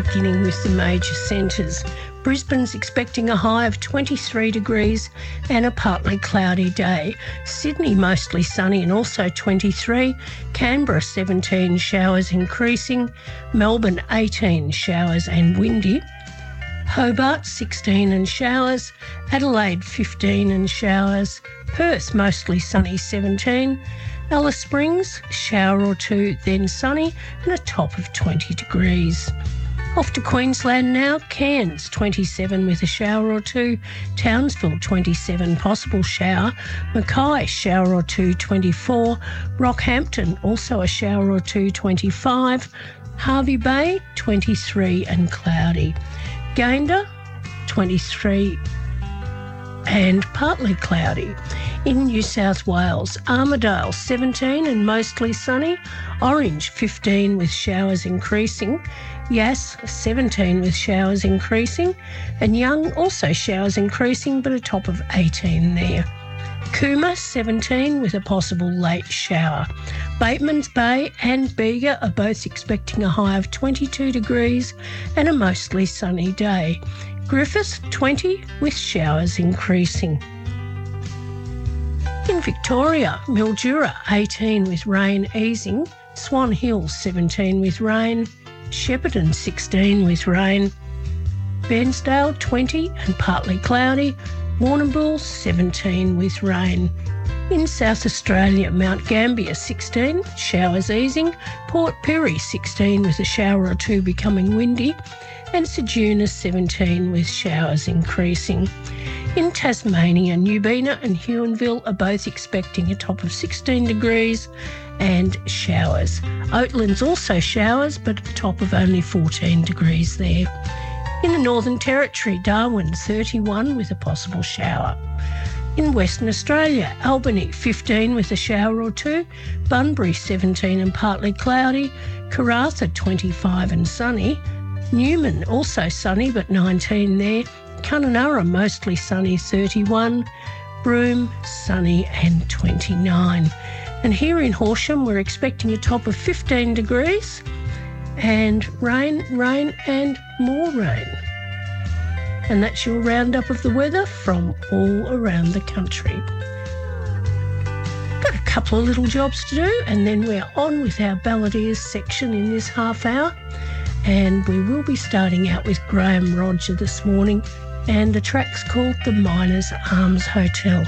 beginning with the major centres. Brisbane's expecting a high of 23 degrees and a partly cloudy day. Sydney mostly sunny and also 23. Canberra 17, showers increasing. Melbourne 18, showers and windy. Hobart 16 and showers. Adelaide 15 and showers. Perth mostly sunny 17. Alice Springs, shower or two, then sunny and a top of 20 degrees. Off to Queensland now. Cairns 27 with a shower or two. Townsville 27, possible shower. Mackay, shower or two, 24. Rockhampton, also a shower or two, 25. Hervey Bay 23 and cloudy. Gayndah 23 and partly cloudy. In New South Wales, Armidale 17 and mostly sunny. Orange 15 with showers increasing. Yass 17 with showers increasing. And Young also showers increasing but a top of 18 there. Cooma 17 with a possible late shower. Batemans Bay and Bega are both expecting a high of 22 degrees and a mostly sunny day. Griffith 20 with showers increasing. In Victoria, Mildura 18 with rain easing. Swan Hill 17 with rain. Shepparton 16 with rain. Bairnsdale 20 and partly cloudy. Warrnambool 17 with rain. In South Australia, Mount Gambier 16, showers easing. Port Pirie 16 with a shower or two becoming windy. And Ceduna 17 with showers increasing. In Tasmania, Newbina and Huonville are both expecting a top of 16 degrees and showers. Oatlands also showers, but a top of only 14 degrees there. In the Northern Territory, Darwin 31 with a possible shower. In Western Australia, Albany 15 with a shower or two. Bunbury 17 and partly cloudy. Karratha 25 and sunny. Newman also sunny but 19 there. Kununurra mostly sunny 31. Broome sunny and 29. And here in Horsham we're expecting a top of 15 degrees and rain and more rain. And that's your roundup of the weather from all around the country. Got a couple of little jobs to do and then we're on with our Balladeers section in this half hour. And we will be starting out with Graham Roger this morning, and the track's called The Miners Arms Hotel.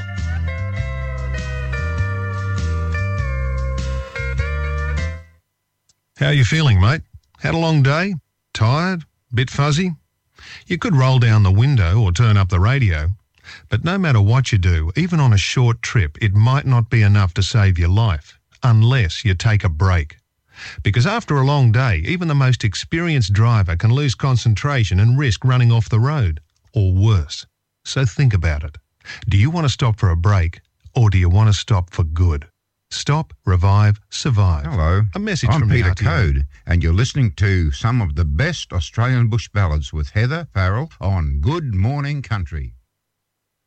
How are you feeling, mate? Had a long day? Tired? Bit fuzzy? You could roll down the window or turn up the radio. But no matter what you do, even on a short trip, it might not be enough to save your life, unless you take a break. Because after a long day, even the most experienced driver can lose concentration and risk running off the road, or worse. So think about it. Do you want to stop for a break, or do you want to stop for good? Stop, revive, survive. Hello, a message I'm from Peter the RTO. Code, and you're listening to some of the best Australian bush ballads with Heather Farrell on Good Morning Country.